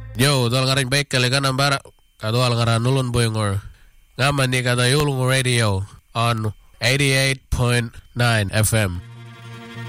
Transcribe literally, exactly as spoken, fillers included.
Yo, tuolla karin peikkeli kanan pärä, ka tuolla karan nulun puingor. Ngamman ni kata julungu radio on eighty-eight point nine F M.